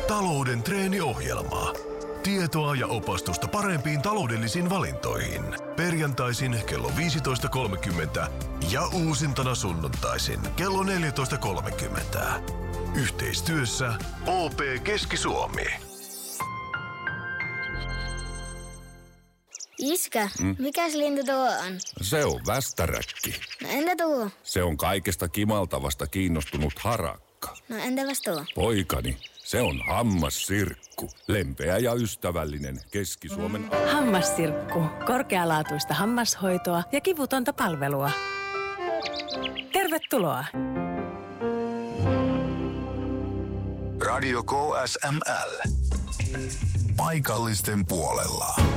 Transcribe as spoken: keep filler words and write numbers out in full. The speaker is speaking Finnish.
Talouden treeniohjelma. Tietoa ja opastusta parempiin taloudellisiin valintoihin. Perjantaisin kello viisitoista kolmekymmentä ja uusintana sunnuntaisin kello neljätoista kolmekymmentä. Yhteistyössä O P Keski-Suomi. Iskä, mm? mikäs lintu tuo on? Se on västäräkki. No entä tuo? Se on kaikesta kimaltavasta kiinnostunut harakka. No entäpäs tuo? Poikani, se on hammassirkku. Lempeä ja ystävällinen Keski-Suomen... Hammassirkku. Korkealaatuista hammashoitoa ja kivutonta palvelua. Tervetuloa. Radio K S M L. Paikallisten puolella.